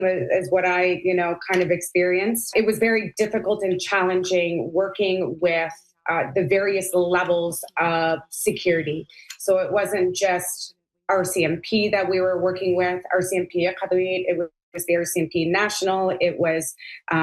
is what I, kind of experienced. It was very difficult and challenging working with the various levels of security. So it wasn't just RCMP that we were working with, RCMP Qadawit, it was the RCMP National, it was,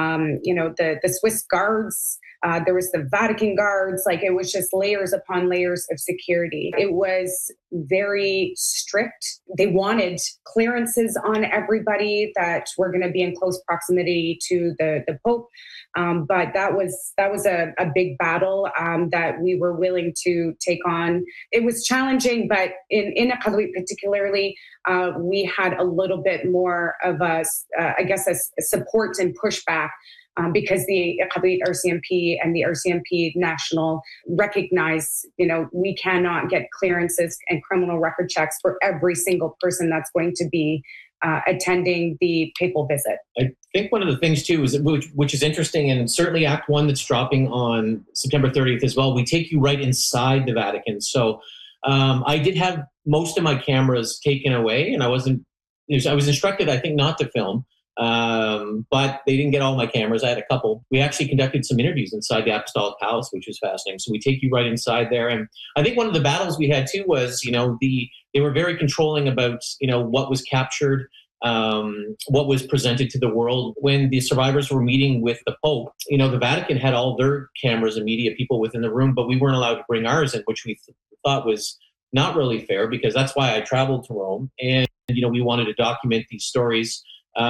the Swiss guards, there was the Vatican guards, like it was just layers upon layers of security. It was very strict. They wanted clearances on everybody that were going to be in close proximity to the Pope. But that was a big battle that we were willing to take on. It was challenging, but in Qadawit particularly, we had a little bit more of a support and pushback because the Qadawit RCMP and the RCMP National recognize, we cannot get clearances and criminal record checks for every single person that's going to be attending the papal visit. I think one of the things too is which is interesting, and certainly Act 1 that's dropping on September 30th as well. We take you right inside the Vatican. So I did have most of my cameras taken away, and I was instructed, I think, not to film. But they didn't get all my cameras. I had a couple. We actually conducted some interviews inside the Apostolic Palace, which was fascinating. So we take you right inside there. And I think one of the battles we had too was, they were very controlling about, what was captured, what was presented to the world. When the survivors were meeting with the Pope, the Vatican had all their cameras and media people within the room, but we weren't allowed to bring ours in, which we thought was not really fair, because that's why I traveled to Rome. And, we wanted to document these stories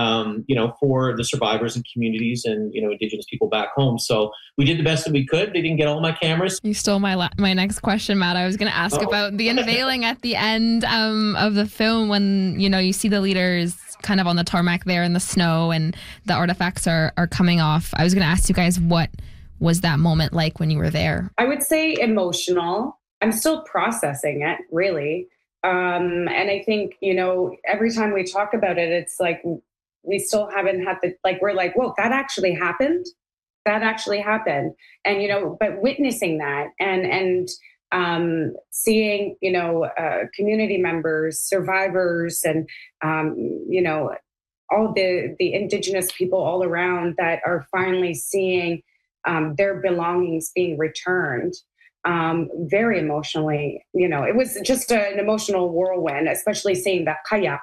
for the survivors and communities and, Indigenous people back home. So we did the best that we could. They didn't get all my cameras. You stole my next question, Matt. I was going to ask about the unveiling at the end of the film when, you see the leaders kind of on the tarmac there in the snow and the artifacts are coming off. I was going to ask you guys, what was that moment like when you were there? I would say emotional. I'm still processing it, really. And I think, every time we talk about it, it's like, we still haven't had we're like, whoa, that actually happened. That actually happened. And, but witnessing that and seeing, community members, survivors, and, all the Indigenous people all around that are finally seeing their belongings being returned. Very emotionally, it was just an emotional whirlwind, especially seeing that kayak.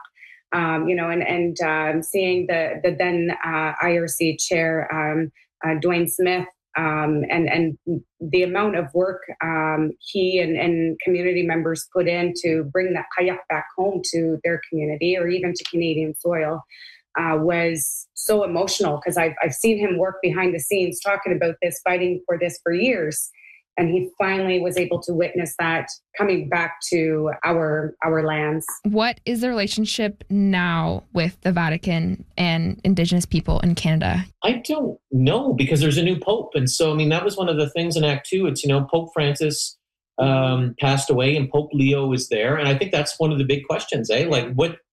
Seeing the then IRC chair, Dwayne Smith, and the amount of work he and community members put in to bring that kayak back home to their community or even to Canadian soil was so emotional, because I've seen him work behind the scenes talking about this, fighting for this for years. And he finally was able to witness that coming back to our lands. What is the relationship now with the Vatican and Indigenous people in Canada? I don't know, because there's a new Pope. And so, that was one of the things in Act 2. It's, Pope Francis passed away and Pope Leo is there. And I think that's one of the big questions, Like,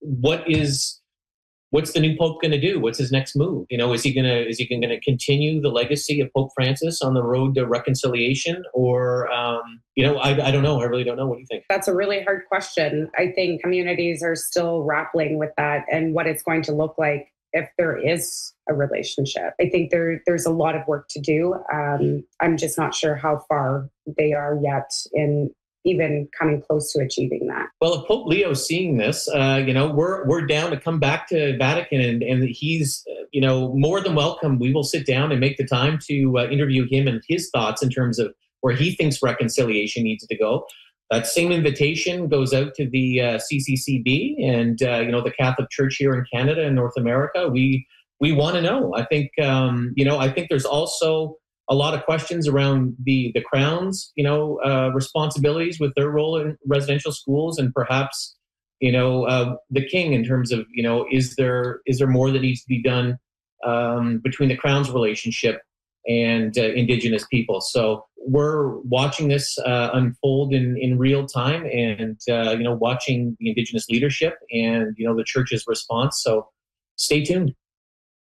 what's the new Pope going to do? What's his next move? Is he going to continue the legacy of Pope Francis on the road to reconciliation? Or, I don't know. I really don't know. What do you think? That's a really hard question. I think communities are still grappling with that and what it's going to look like if there is a relationship. I think there's a lot of work to do. I'm just not sure how far they are yet in even coming close to achieving that. Well, if Pope Leo's seeing this, we're down to come back to Vatican, and he's, more than welcome. We will sit down and make the time to interview him and his thoughts in terms of where he thinks reconciliation needs to go. That same invitation goes out to the CCCB and, the Catholic Church here in Canada and North America. We want to know. I think, I think there's also a lot of questions around the Crown's, responsibilities with their role in residential schools, and perhaps, the King in terms of, is there more that needs to be done between the Crown's relationship and Indigenous people. So we're watching this unfold in real time, and watching the Indigenous leadership and the Church's response. So stay tuned.